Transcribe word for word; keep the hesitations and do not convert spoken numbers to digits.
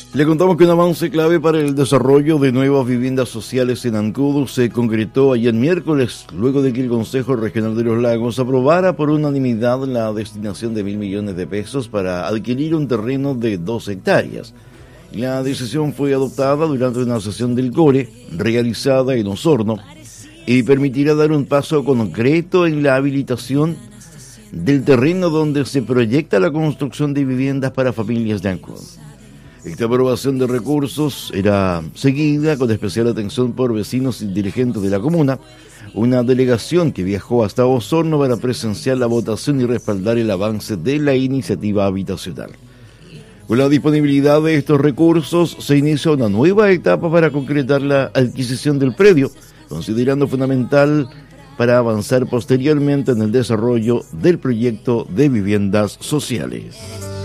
Le contamos que un avance clave para el desarrollo de nuevas viviendas sociales en Ancudo se concretó ayer miércoles, luego de que el Consejo Regional de los Lagos aprobara por unanimidad la destinación de mil millones de pesos para adquirir un terreno de dos hectáreas. La decisión fue adoptada durante una sesión del CORE realizada en Osorno y permitirá dar un paso concreto en la habilitación del terreno donde se proyecta la construcción de viviendas para familias de Ancudo. Esta aprobación de recursos era seguida con especial atención por vecinos y dirigentes de la comuna, una delegación que viajó hasta Osorno para presenciar la votación y respaldar el avance de la iniciativa habitacional. Con la disponibilidad de estos recursos se inicia una nueva etapa para concretar la adquisición del predio, considerando fundamental para avanzar posteriormente en el desarrollo del proyecto de viviendas sociales.